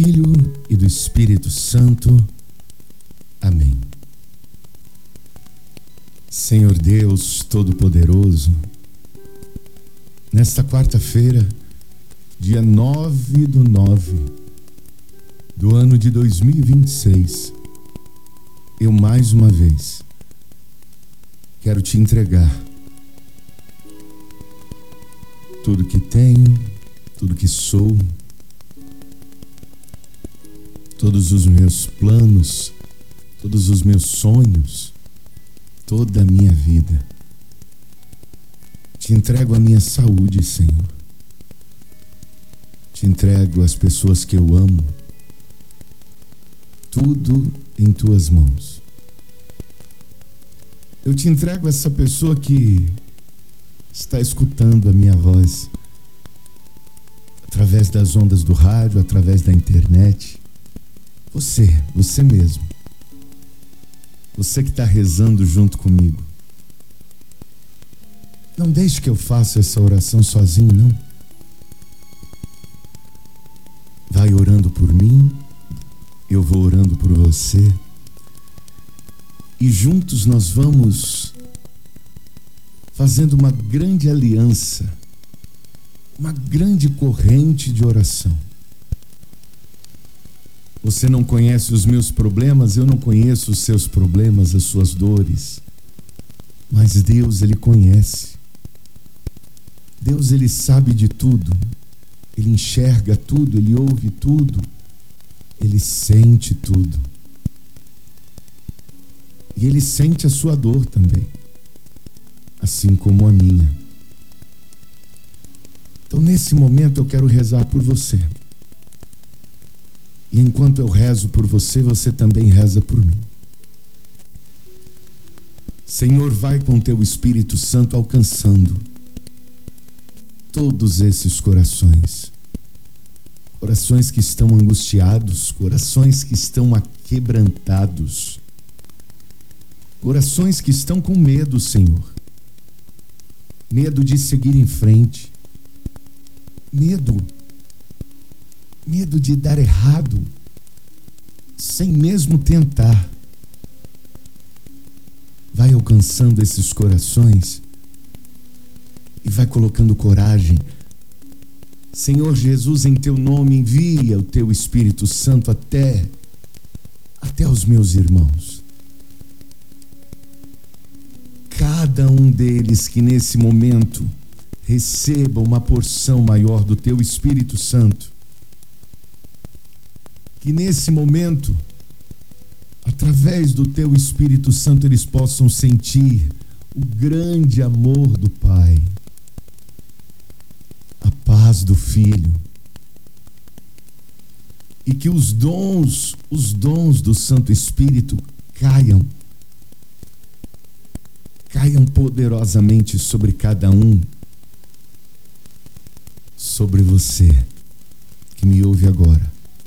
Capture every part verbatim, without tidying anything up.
Filho e do Espírito Santo. Amém. Senhor Deus Todo-Poderoso, nesta quarta-feira, dia nove do nove do ano de dois mil e vinte e seis, eu mais uma vez quero te entregar tudo que tenho, tudo que sou, todos os meus planos, todos os meus sonhos, toda a minha vida. Te entrego a minha saúde, Senhor. Te entrego as pessoas que eu amo. Tudo em tuas mãos. Eu te entrego essa pessoa que está escutando a minha voz através das ondas do rádio, através da internet. Você, você mesmo. Você que está rezando junto comigo. Não deixe que eu faça essa oração sozinho, não. Vai orando por mim, eu vou orando por você. E juntos nós vamos fazendo uma grande aliança, uma grande corrente de oração. Você não conhece os meus problemas, eu não conheço os seus problemas, as suas dores. Mas Deus, Ele conhece. Deus, Ele sabe de tudo. Ele enxerga tudo, Ele ouve tudo. Ele sente tudo. E Ele sente a sua dor também, assim como a minha. Então, nesse momento, eu quero rezar por você. E enquanto eu rezo por você, você também reza por mim. Senhor, vai com teu Espírito Santo alcançando todos esses corações. Corações que estão angustiados, corações que estão aquebrantados. Corações que estão com medo, Senhor. Medo de seguir em frente. Medo Medo de dar errado, sem mesmo tentar. Vai alcançando esses corações e vai colocando coragem. Senhor Jesus, em teu nome, envia o teu Espírito Santo até, até os meus irmãos. Cada um deles que nesse momento receba uma porção maior do teu Espírito Santo. Que nesse momento, através do teu Espírito Santo, eles possam sentir o grande amor do Pai, a paz do Filho, e que os dons, os dons do Santo Espírito caiam, caiam poderosamente sobre cada um, sobre você que me ouve agora.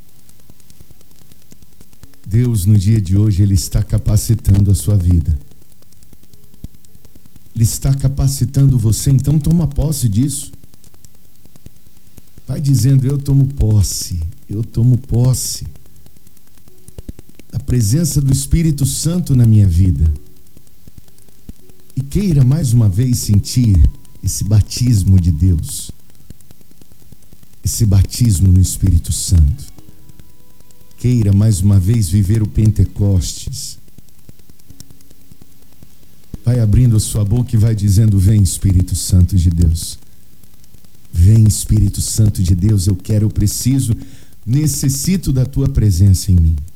Deus, no dia de hoje, Ele está capacitando a sua vida. Ele está capacitando você, então toma posse disso. Vai dizendo, eu tomo posse, eu tomo posse da presença do Espírito Santo na minha vida. E queira mais uma vez sentir esse batismo de Deus, esse batismo no Espírito Santo. Queira mais uma vez viver o Pentecostes. Vai abrindo a sua boca e vai dizendo, vem Espírito Santo de Deus. Vem Espírito Santo de Deus, eu quero, eu preciso, necessito da tua presença em mim.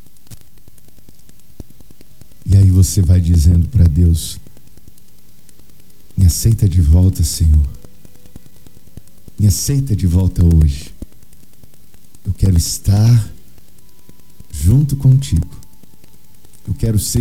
E aí você vai dizendo para Deus, me aceita de volta, Senhor. Me aceita de volta hoje. Eu quero estar junto contigo. Eu quero ser